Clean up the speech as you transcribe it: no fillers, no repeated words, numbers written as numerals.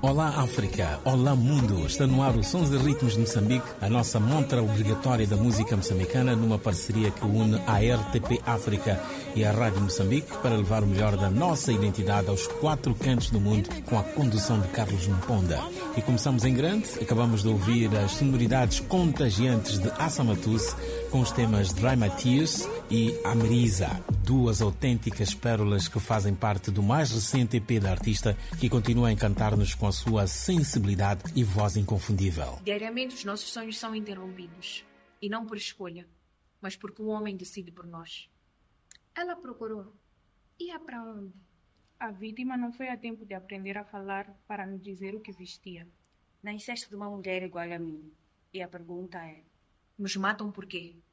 Olá África, olá mundo, está no ar o Sons e Ritmos de Moçambique, a nossa montra obrigatória da música moçambicana numa parceria que une a RTP África e a Rádio Moçambique para levar o melhor da nossa identidade aos 4 cantos do mundo com a condução de Carlos Mponda. E começamos em grande, acabamos de ouvir as sonoridades contagiantes de Assa Matusse com os temas Dry My Tears e Amerisa, duas autênticas pérolas que fazem parte do mais recente EP da artista, que continua a encantar-nos com a sua sensibilidade e voz inconfundível. Diariamente os nossos sonhos são interrompidos, e não por escolha, mas porque o homem decide por nós. Ela procurou. Ia para onde? A vítima não foi a tempo de aprender a falar para nos dizer o que vestia. Nasceste de uma mulher igual a mim, e a pergunta é: nos matam por quê?